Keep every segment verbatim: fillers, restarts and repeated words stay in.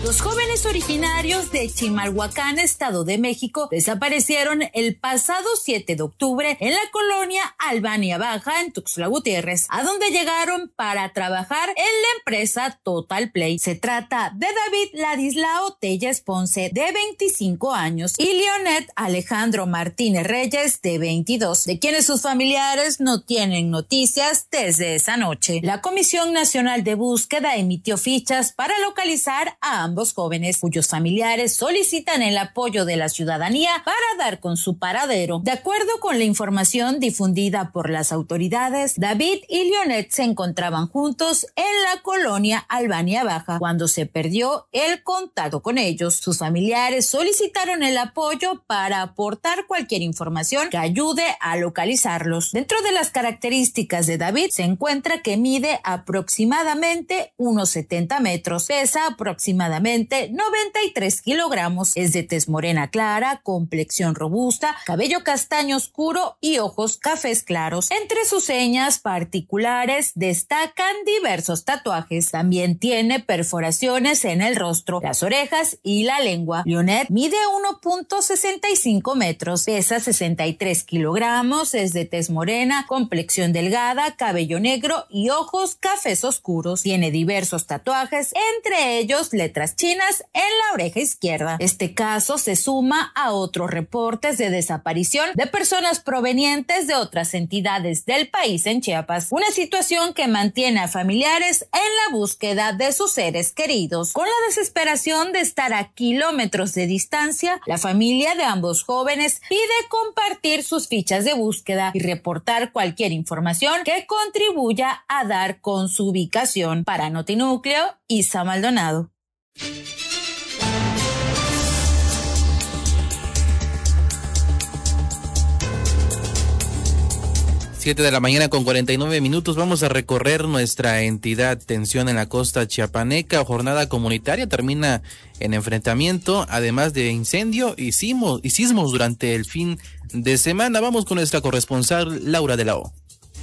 Los jóvenes originarios de Chimalhuacán, Estado de México, desaparecieron el pasado siete de octubre en la colonia Albania Baja, en Tuxtla Gutiérrez, a donde llegaron para trabajar en la empresa Total Play. Se trata de David Ladislao Telles Ponce, de veinticinco años, y Leonet Alejandro Martínez Reyes, de veintidós, de quienes sus familiares no tienen noticias desde esa noche. La Comisión Nacional de Búsqueda emitió fichas para localizar a ambos jóvenes, cuyos familiares solicitan el apoyo de la ciudadanía para dar con su paradero. De acuerdo con la información difundida por las autoridades, David y Leonet se encontraban juntos en la colonia Albania Baja cuando se perdió el contacto con ellos. Sus familiares solicitaron el apoyo para aportar cualquier información que ayude a localizarlos. Dentro de las características de David se encuentra que mide aproximadamente unos setenta metros, pesa aproximadamente noventa y tres kilogramos, es de tez morena clara, complexión robusta, cabello castaño oscuro y ojos cafés claros. Entre sus señas particulares destacan diversos tatuajes. También tiene perforaciones en el rostro, las orejas y la lengua. Leonet mide uno punto sesenta y cinco metros, pesa sesenta y tres kilogramos, es de tez morena, complexión delgada, cabello negro y ojos cafés oscuros. Tiene diversos tatuajes, entre ellos letras chinas en la oreja izquierda. Este caso se suma a otros reportes de desaparición de personas provenientes de otras entidades del país en Chiapas, una situación que mantiene a familiares en la búsqueda de sus seres queridos. Con la desesperación de estar a kilómetros de distancia, la familia de ambos jóvenes pide compartir sus fichas de búsqueda y reportar cualquier información que contribuya a dar con su ubicación. Para Notinúcleo, Isa Maldonado. Siete de la mañana con cuarenta y nueve minutos. Vamos a recorrer nuestra entidad. Tensión en la costa chiapaneca. Jornada comunitaria termina en enfrentamiento, además de incendio y sismos, y sismos durante el fin de semana. Vamos con nuestra corresponsal Laura de la O.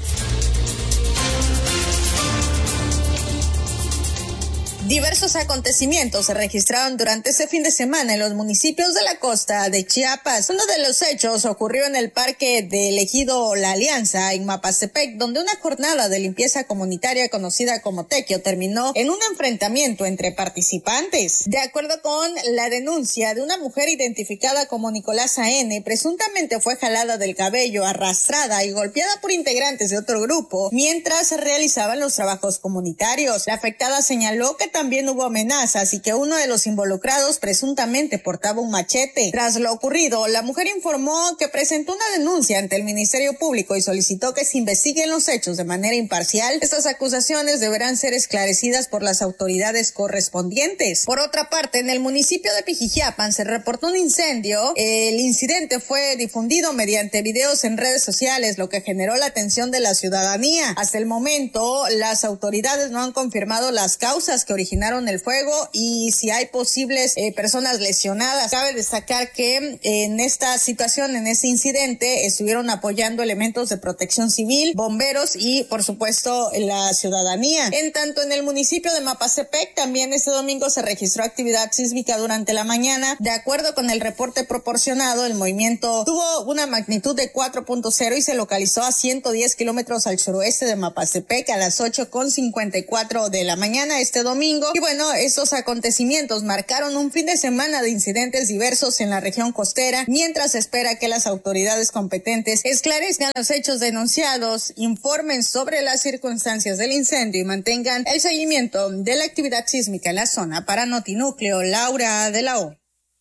Diversos acontecimientos se registraron durante ese fin de semana en los municipios de la costa de Chiapas. Uno de los hechos ocurrió en el parque del ejido La Alianza, en Mapastepec, donde una jornada de limpieza comunitaria conocida como Tequio terminó en un enfrentamiento entre participantes. De acuerdo con la denuncia de una mujer identificada como Nicolasa N., presuntamente fue jalada del cabello, arrastrada y golpeada por integrantes de otro grupo mientras se realizaban los trabajos comunitarios. La afectada señaló que también hubo amenazas y que uno de los involucrados presuntamente portaba un machete. Tras lo ocurrido, la mujer informó que presentó una denuncia ante el Ministerio Público y solicitó que se investiguen los hechos de manera imparcial. Estas acusaciones deberán ser esclarecidas por las autoridades correspondientes. Por otra parte, en el municipio de Pijijiapan se reportó un incendio. El incidente fue difundido mediante videos en redes sociales, lo que generó la atención de la ciudadanía. Hasta el momento, las autoridades no han confirmado las causas que originaron el fuego y si hay posibles eh, personas lesionadas. Cabe destacar que eh, en esta situación, en este incidente, estuvieron apoyando elementos de protección civil, bomberos y, por supuesto, la ciudadanía. En tanto, en el municipio de Mapastepec, también este domingo se registró actividad sísmica durante la mañana. De acuerdo con el reporte proporcionado, el movimiento tuvo una magnitud de cuatro punto cero y se localizó a ciento diez kilómetros al suroeste de Mapastepec a las ocho con cincuenta y cuatro de la mañana este domingo. Y bueno, estos acontecimientos marcaron un fin de semana de incidentes diversos en la región costera, mientras se espera que las autoridades competentes esclarezcan los hechos denunciados, informen sobre las circunstancias del incendio y mantengan el seguimiento de la actividad sísmica en la zona. Para Notinúcleo, Laura de la O.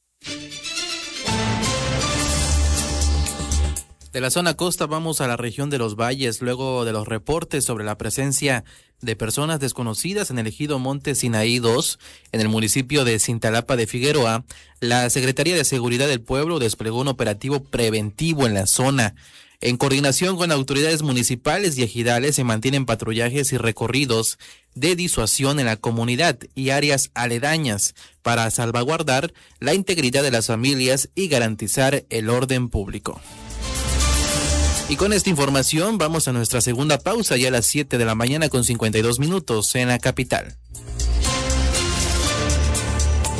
De la zona costa vamos a la región de los valles, luego de los reportes sobre la presencia de personas desconocidas en el ejido Monte Sinaí dos, en el municipio de Cintalapa de Figueroa. La Secretaría de Seguridad del Pueblo desplegó un operativo preventivo en la zona. En coordinación con autoridades municipales y ejidales se mantienen patrullajes y recorridos de disuasión en la comunidad y áreas aledañas para salvaguardar la integridad de las familias y garantizar el orden público. Y con esta información vamos a nuestra segunda pausa, ya a las siete de la mañana con cincuenta y dos minutos en la capital.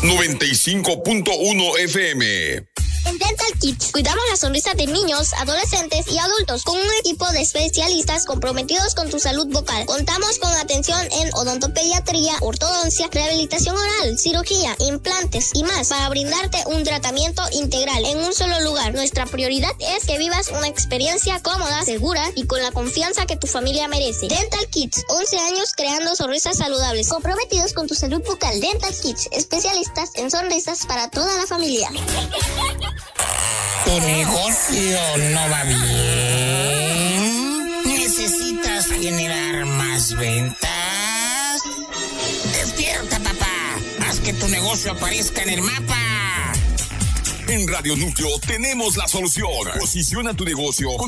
noventa y cinco punto uno F M. En Dental Kids cuidamos la sonrisa de niños, adolescentes y adultos con un equipo de especialistas comprometidos con tu salud vocal. Contamos con atención en odontopediatría, ortodoncia, rehabilitación oral, cirugía, implantes y más para brindarte un tratamiento integral en un solo lugar. Nuestra prioridad es que vivas una experiencia cómoda, segura y con la confianza que tu familia merece. Dental Kids, once años creando sonrisas saludables, comprometidos con tu salud vocal. Dental Kids, especialistas en sonrisas para toda la familia. ¿Tu negocio no va bien? ¿Necesitas generar más ventas? ¡Despierta, papá! ¡Haz que tu negocio aparezca en el mapa! En Radio Núcleo tenemos la solución. Posiciona tu negocio con